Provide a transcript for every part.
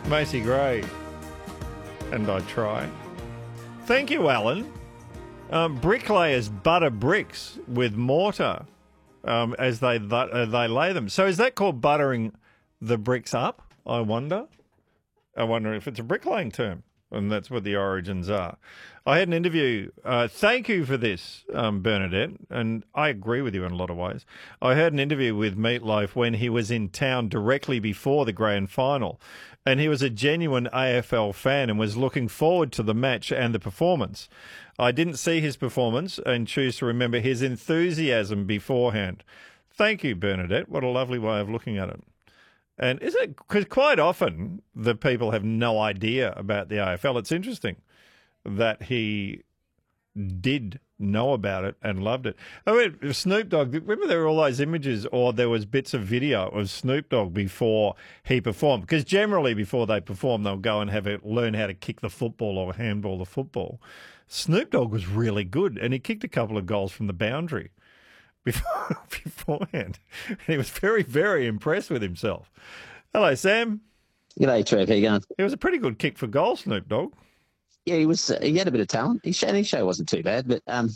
Macy Gray. And I try. Thank you, Alan. Bricklayers butter bricks with mortar as they lay them. So is that called buttering the bricks up, I wonder? I wonder if it's a bricklaying term, and that's what the origins are. I had an interview. Thank you for this, Bernadette, and I agree with you in a lot of ways. I heard an interview with Meatloaf when he was in town directly before the grand final, and he was a genuine AFL fan and was looking forward to the match and the performance. I didn't see his performance and choose to remember his enthusiasm beforehand. Thank you, Bernadette. What a lovely way of looking at it. And is it because quite often the people have no idea about the AFL? It's interesting that he did know about it and loved it. I mean, Snoop Dogg, remember there were all those images or there was bits of video of Snoop Dogg before he performed? Because generally before they perform, they'll go and learn how to kick the football or handball the football. Snoop Dogg was really good and he kicked a couple of goals from the boundary beforehand. He was very, very impressed with himself. Hello, Sam. G'day, Trev. How you going? It was a pretty good kick for goal, Snoop Dogg. Yeah, he was. He had a bit of talent. His show wasn't too bad, but I'm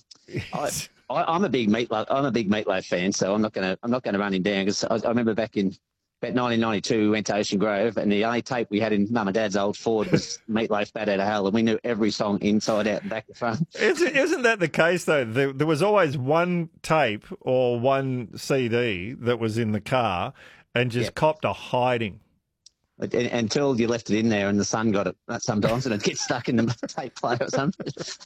a big Meatloaf fan, so I'm not gonna run him down because I remember back in about 1992 we went to Ocean Grove and the only tape we had in Mum and Dad's old Ford was Meatloaf Bat Out of Hell, and we knew every song inside out and back to front. Isn't that the case though? There was always one tape or one CD that was in the car and just copped a hiding. Until you left it in there and the sun got it sometimes and it gets stuck in the tape player or something.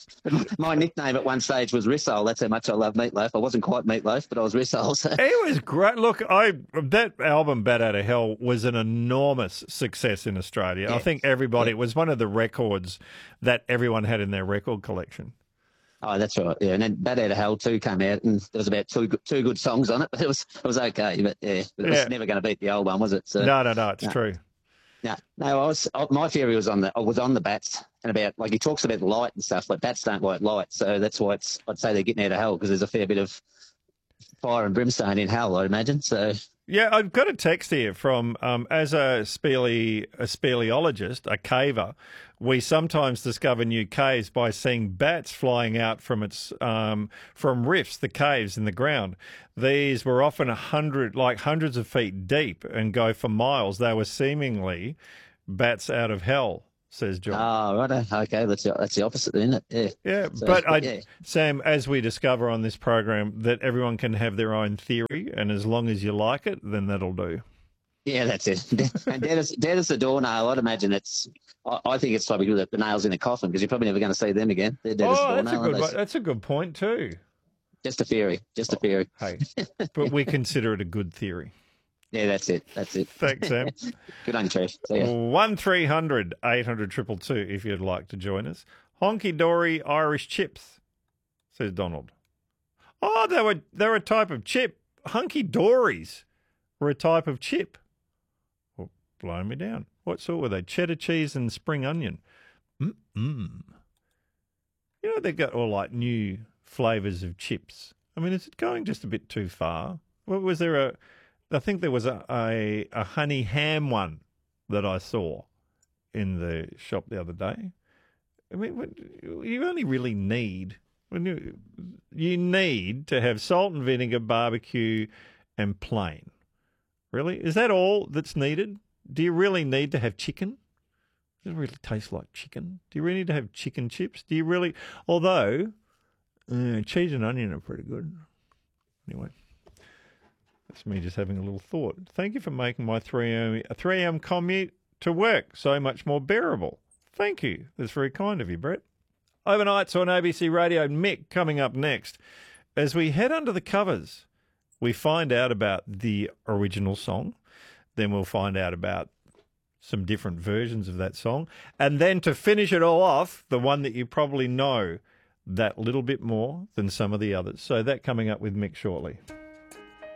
My nickname at one stage was Rissole. That's how much I love Meatloaf. I wasn't quite Meatloaf, but I was Rissole. So. It was great. Look, that album, Bat Out of Hell, was an enormous success in Australia. Yeah. I think it was one of the records that everyone had in their record collection. Oh, that's right. Yeah, and then Bat Out of Hell 2 came out, and there was about two good songs on it, but it was okay. But it was never going to beat the old one, was it? So, no, it's true. No, my theory was on the bats, and about like he talks about light and stuff. Like bats don't like light, so that's why I'd say they're getting out of hell because there's a fair bit of fire and brimstone in hell, I imagine. So yeah, I've got a text here from as a speleologist, a caver. We sometimes discover new caves by seeing bats flying out from from rifts, the caves in the ground. These were often hundreds of feet deep and go for miles. They were seemingly bats out of hell, says John. Oh, right. Okay, that's the opposite, isn't it? Yeah. Sam, as we discover on this program, that everyone can have their own theory, and as long as you like it, then that'll do. Yeah, that's it. And dead as the doornail, I'd imagine I think it's probably the nails in the coffin because you're probably never going to see them again. They're dead as the doornail. That's a good point too. Just a theory. Hey, but we consider it a good theory. Yeah, that's it. Thanks, Sam. Good on you, Trish. 1300 800 222 if you'd like to join us. Honky Dory Irish chips, says Donald. Oh, they're a type of chip. Hunky Dories were a type of chip. Well, blowing me down. What sort were they? Cheddar cheese and spring onion. You know, they've got all like new flavours of chips. I mean, is it going just a bit too far? What was there I think there was a honey ham one that I saw in the shop the other day. I mean, you only really need you need to have salt and vinegar, barbecue, and plain. Really, is that all that's needed? Do you really need to have chicken? Does it really taste like chicken? Do you really need to have chicken chips? Do you really? Although cheese and onion are pretty good. Anyway. That's me just having a little thought. Thank you for making my 3am commute to work so much more bearable. Thank you. That's very kind of you, Brett. Overnights on ABC Radio. Mick coming up next. As we head under the covers, we find out about the original song. Then we'll find out about some different versions of that song. And then to finish it all off, the one that you probably know that little bit more than some of the others. So that coming up with Mick shortly.